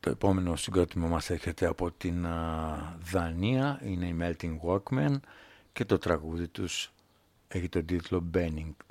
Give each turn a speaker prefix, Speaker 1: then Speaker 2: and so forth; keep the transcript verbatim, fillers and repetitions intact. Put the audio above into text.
Speaker 1: Το επόμενο συγκρότημα μας έρχεται από την α, Δανία, είναι η Melting Walkmen και το τραγούδι τους έχει τον τίτλο Burning.